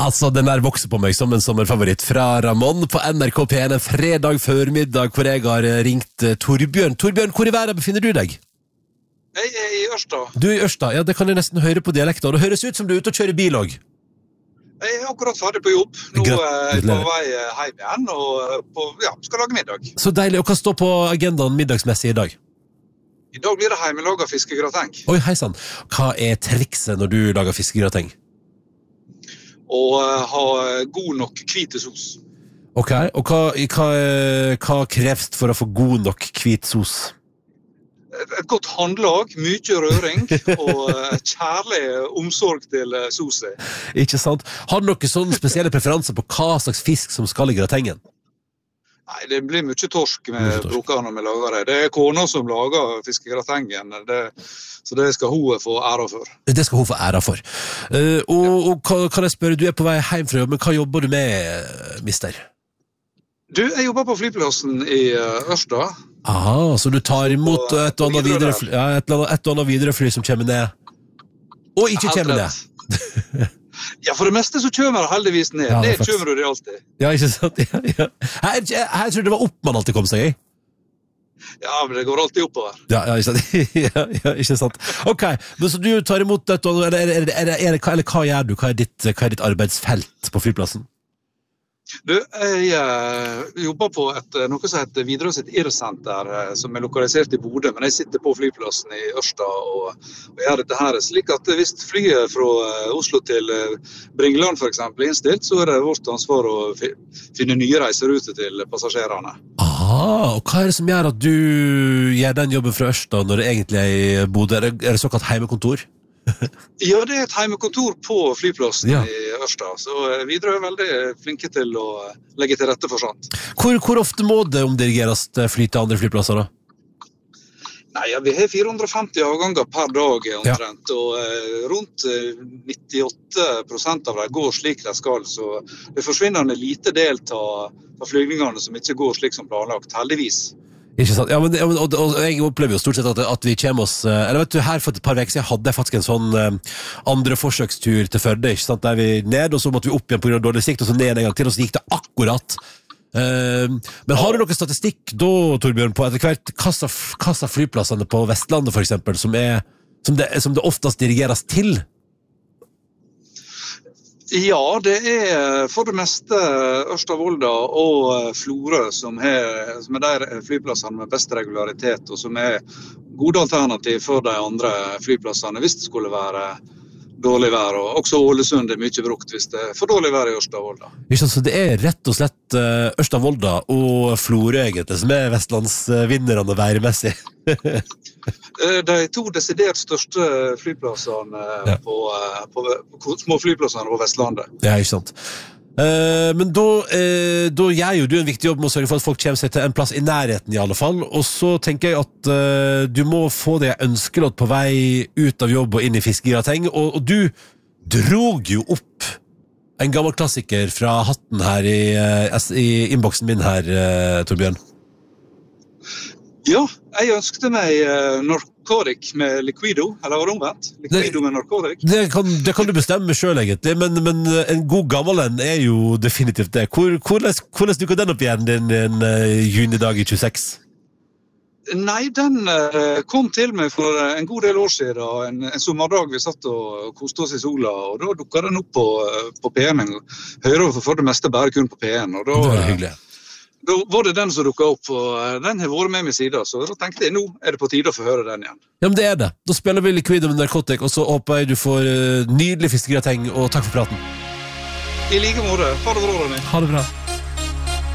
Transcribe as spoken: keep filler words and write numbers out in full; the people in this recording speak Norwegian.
Altså, den der vokser på meg som en sommerfavoritt fra Ramón på N R K P en en fredag førmiddag hvor jeg har ringt Torbjørn. Torbjørn, hvor i verden befinner du deg? Jeg er i Ørsta. Du er i Ørsta, ja, det kan jeg nesten høre på dialekten. Det høres ut som du er ute og kjører bil også. Jeg er akkurat ferdig på jobb. Nå er jeg på vei hjem igjen og på, ja, skal lage middag. Så deilig. Og hva står på agendaen middagsmessig i dag? I dag blir det hjemmelaget fiskegrateng. Oi, hei sann. Hva er trikset når du lager fiskegrateng? Og uh, ha god nok hvitesos. Ok, og hva, hva, hva kreves for å få god nok hvitsos? Et, et godt håndlag, mye røring og uh, kjærlig omsorg til uh, soset. Ikke sant? Har du noen sånne spesielle preferanser på hva slags fisk som skal i gratengen? Nei, det blir mye torsk med brukere når vi lager det. Det er kona som lager fiskegratengen, det, så det skal hun få æra for. Det skal hun få æra for. Uh, og, ja. og hva, kan jeg spørre, du er på vei hjem fra jobb, men hva jobber du med, mister? Du, jeg jobber på flyplassen i uh, Ørsta. Aha, så du tar imot et og annet viderefly, ja, et, et og annet viderefly som kommer ned, og ikke kommer ned. Ja, for det meste så kommer det heldigvis ned. Ja, det det kommer du det alltid. Ja, ikke sant? Ja, ja. Her, her tror jeg det var opp man alltid kom seg i. Ja, men det går alltid oppover. Ja, ja, ikke sant? ja, ja, ikke sant. Ok, men så du tar imot dette, eller, eller, eller, eller, eller hva gjør du? Hva er, ditt, hva er ditt arbeidsfelt på flyplassen? Du, jeg uh, jobber på et, noe som heter Widerøe IR-senter, uh, som er lokalisert i Bodø, men jeg sitter på flyplassen i Ørsta og, og gjør dette her, slik at hvis flyet fra uh, Oslo til uh, Bringeland for eksempel er innstilt, så er det vårt ansvar å fi, finne nye reiseruter til passasjerene. Ah, og hva er det som gjør at du gjør den jobben fra Ørsta når det egentlig er i Bodø? Er det, er det såkalt heimekontor? Ja, det er et heimekontor på flyplassen ja. I Ørsta, så Widerøe er veldig flinke til å legge til rette for sånt. Hvor, hvor ofte må det omdirigeres fly til andre flyplasser da? Nei, ja, vi har fire hundre og femti avganger per dag omtrent, ja. Og eh, rundt nittiåtte prosent av dem går slik de skal, så det forsvinner en lite del av, av flygningene som ikke går slik som planlagt, heldigvis. Ikke sant? Ja, men, og, og jeg opplever jo stort sett at, at vi kommer oss, eller vet du, her for et par vekker siden hadde jeg faktisk en sånn uh, andre forsøkstur til Førde, ikke sant, der vi ned, og så måtte vi opp igjen på grunn av dårlig sikt, og så ned en gang til, og så gikk det akkurat. Uh, men har du noen statistikk da, Torbjørn, på etter hvert kassa flyplassene på Vestlandet for eksempel, som, er, som, det, som det oftest dirigeres til? Ja, det er for det meste Ørsta, Volda og Florø som er, som er de flyplassene med best regularitet, og som er gode alternativ for de andre flyplassene hvis det skulle være dårlig vær, og også Ålesund er mye brukt hvis det er for dårlig vær i Ørsta, Volda. Så det er rett og slett Ørsta, Volda og Florø egentlig som er vestlandsvinnerne værmessig? De to desidert største flyplassene ja. på, på, på små flyplassene på Vestlandet. Ja, ikke sant. Uh, men da, uh, da gjør jo du en viktig jobb med å sørge for at folk kommer seg til en plass i nærheten i alle fall, og så tenker jeg at uh, du må få deg ønskelåt på vei ut av jobb og inn i fiskegrateng, og, og du drog jo opp en gammel klassiker fra hatten her i, uh, i innboksen min her, uh, Torbjørn. Ja, jeg ønskte meg uh, narkotik med liquido, eller var det omvendt? Liquido det, med narkotik. Det kan, det kan du bestemme selv egentlig, men, men en god gammel en er jo definitivt det. Hvor, hvordan, hvordan dukker den opp igjen din en, uh, junidag i tjueseks? Nei, den uh, kom til meg for en god del år siden, en, en sommerdag vi satt og koste oss i sola, og da dukket den opp på, uh, på P en. Hører for det meste bare kun på P en, og da... Det var hyggelig. Da var det den som dukket opp, og den har vært med meg siden, så da tenkte jeg, nå er det på tide å få høre den igjen. Ja, men det er det. Da spiller vi Liquido med narkotik, og så håper jeg du får uh, nydelig fiskegrateng, og takk for praten. I like måte. Ha det bra, Ronny. Ha det bra.